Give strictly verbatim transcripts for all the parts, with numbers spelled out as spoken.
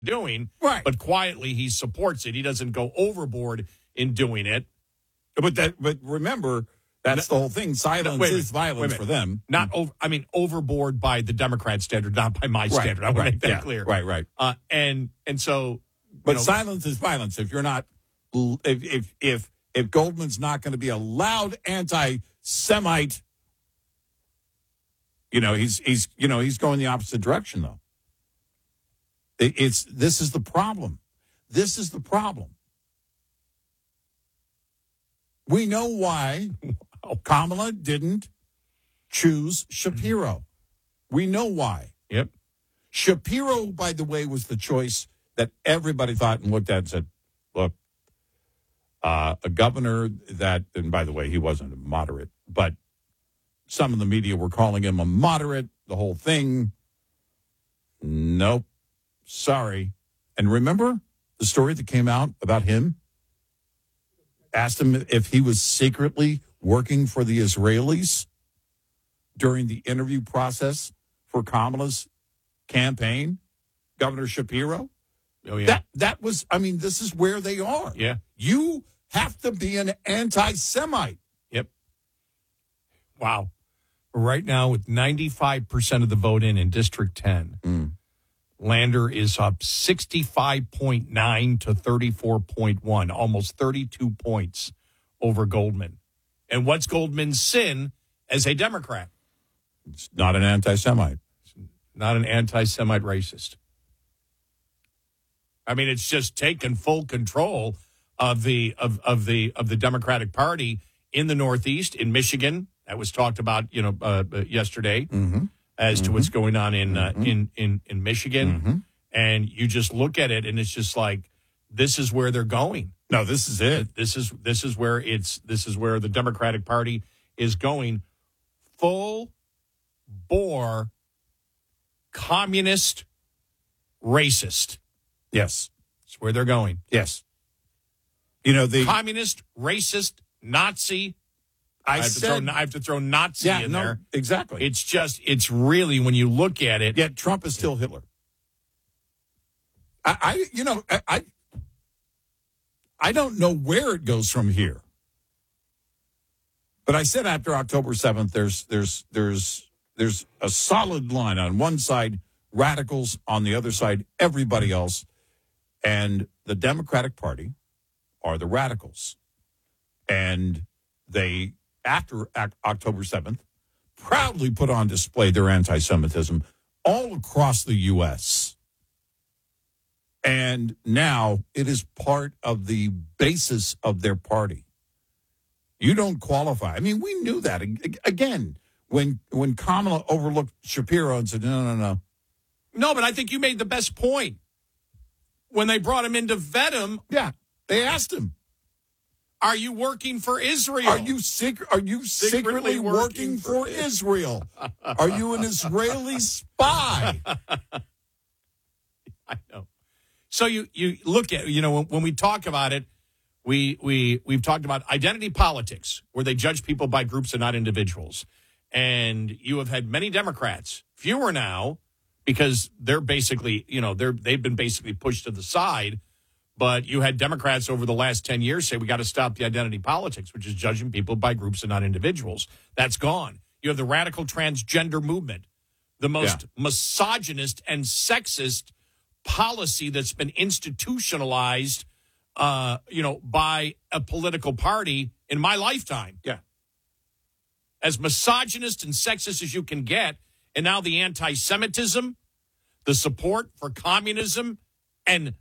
doing, right. but quietly he supports it. He doesn't go overboard in doing it. But that, but remember, that's no, the whole thing. Silence no, wait, wait, is violence wait, for them. Not over. I mean, overboard by the Democrat standard, not by my right, standard. I want right, to make that yeah, clear. Right, right. Uh, and and so, but you know, silence is violence. If you're not, if if if if Goldman's not going to be a loud anti-Semite, you know, he's he's you know he's going the opposite direction though. It, it's this is the problem. This is the problem. We know why Kamala didn't choose Shapiro. We know why. Yep. Shapiro, by the way, was the choice that everybody thought and looked at and said, look, uh, a governor that, and by the way, he wasn't a moderate, but some of the media were calling him a moderate, the whole thing. Nope. Sorry. And remember the story that came out about him? Asked him if he was secretly working for the Israelis during the interview process for Kamala's campaign, Governor Shapiro. Oh, yeah. That, that was, I mean, this is where they are. Yeah. You have to be an anti-Semite. Yep. Wow. Right now, with ninety-five percent of the vote in in District ten, mm. Lander is up sixty-five point nine to thirty-four point one, almost thirty-two points over Goldman. And what's Goldman's sin as a Democrat? It's not an anti-Semite. It's not an anti-Semite racist. I mean, it's just taken full control of the of, of the of the Democratic Party in the Northeast, in Michigan. That was talked about, you know, uh, yesterday. Mm-hmm. As mm-hmm. to what's going on in uh, mm-hmm. in, in in Michigan, mm-hmm. and you just look at it, and it's just like, this is where they're going. No, this is it. This is this is where it's this is where the Democratic Party is going. Full bore, communist, racist. Yes, that's where they're going. Yes, you know the communist, racist, Nazi. I, I, have, said, to throw, I have to throw Nazi yeah, in no, there. Exactly. It's just, it's really, when you look at it. Yet Trump is still Hitler. I, I you know, I, I, I don't know where it goes from here. But I said after October seventh, there's, there's, there's, there's a solid line on one side, radicals, on the other side, everybody else. And the Democratic Party are the radicals. And they, after October seventh, proudly put on display their anti-Semitism all across the U S. And now it is part of the basis of their party. You don't qualify. I mean, we knew that. Again, when when Kamala overlooked Shapiro and said, no, no, no. No, but I think you made the best point. When they brought him in to vet him. Yeah, they asked him. Are you working for Israel? Are you sec- Are you secretly, secretly working, working for, for Israel? Are you an Israeli spy? I know. So you, you look at, you know, when, when we talk about it, we, we, we've talked about identity politics, where they judge people by groups and not individuals. And you have had many Democrats, fewer now, because they're basically, you know, they're, they've been basically pushed to the side. But you had Democrats over the last ten years say we got to stop the identity politics, which is judging people by groups and not individuals. That's gone. You have the radical transgender movement, the most yeah. misogynist and sexist policy that's been institutionalized, uh, you know, by a political party in my lifetime. Yeah. As misogynist and sexist as you can get. And now the anti-Semitism, the support for communism, and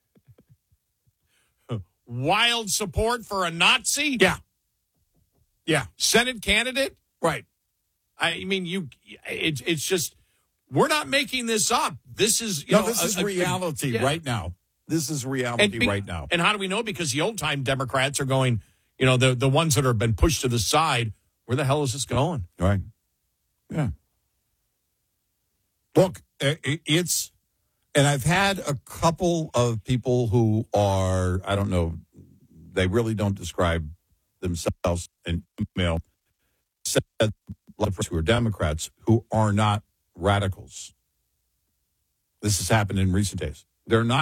wild support for a Nazi? Yeah. Yeah. Senate candidate? Right. I mean, you. It's it's just, we're not making this up. This is, you no, know, this is a, reality a, yeah. right now. This is reality be, right now. And how do we know? Because the old-time Democrats are going, you know, the, the ones that have been pushed to the side, where the hell is this going? Right. Yeah. Look, it's, and I've had a couple of people who are, I don't know, they really don't describe themselves in email, said who are Democrats who are not radicals. This has happened in recent days. They're not.